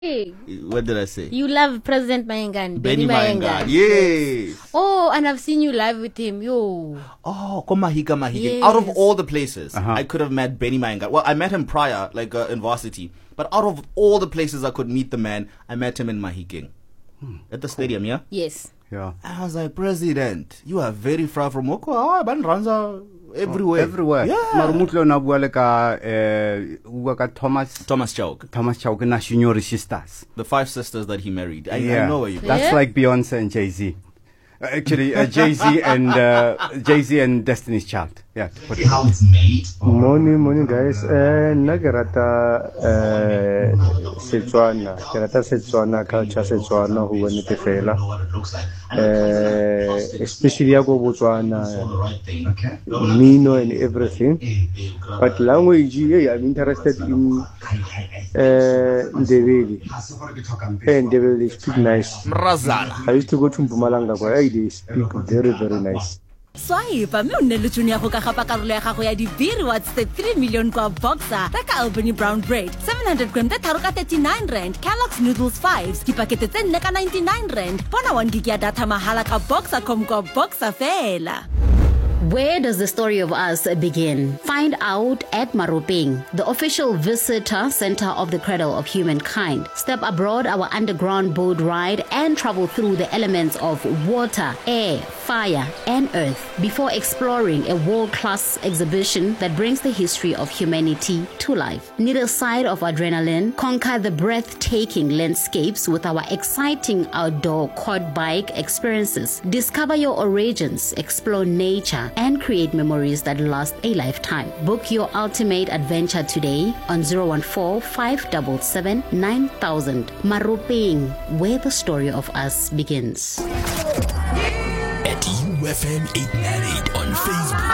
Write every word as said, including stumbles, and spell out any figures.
Hey, What did I say? you love President Mayengani, Benny Mayengani. Mayengani. Yes. Oh, and I've seen you live with him. Yo. Oh, Komahika Mahika. Yes. Out of all the places Uh-huh. I could have met Benny Mayengani. Well, I met him prior, like uh, in varsity. But out of all the places I could meet the man, I met him in Mahikeng. Hmm. At the stadium, yeah? Yes. Yeah. I was like, President, you are very far from Oko. Ah, ban ranza everywhere. Everywhere. Yeah. Marumutlo na bua le ka eh bua ka Thomas Thomas Chowk, Thomas Chauke na Shinyori sisters. the five sisters that he married. I, yeah. I know where you That's Yeah? like Beyonce and Jay-Z. Uh, actually, uh, Jay-Z and uh, Jay-Z and Destiny's Child. Yeah. to put it- How it's made. Morning, morning guys. Eh, nna ke rata eh Setswana, ke rata Setswana culture Setswana ho bone te I fela. know what it looks like. Eh, especially ya go Botswana, For the right thing. Okay. Mino and everything. But language, yeah, I'm interested in eh Ndebele. Eh, Ndebele speak nice. Mrazana. I used to go to Mpumalanga, but I they speak very very nice. Swipe mme o nne le tšhono ya go ka gapa karolo ya gago ya di-beer watts the three million kwa boxer reka Albany brown bread seven hundred gram tse tharo ka thirty-nine rand, Kellogg's noodles fives dipakete tse nne ka ninety-nine rand, bona one gig ya data mahala ka boxer.com kwa boxer fela. Where does the story of us begin? Find out at Maropeng, the official visitor center of the cradle of humankind. Step aboard our underground boat ride and travel through the elements of water, air, fire, and earth before exploring a world-class exhibition that brings the history of humanity to life. Need a side of adrenaline? Conquer the breathtaking landscapes with our exciting outdoor quad bike experiences. Discover your origins, explore nature, and create memories that last a lifetime. Book your ultimate adventure today on zero one four, five seven seven, nine thousand. Maropeng, where the story of us begins. At U F M eight ninety-eight on Facebook.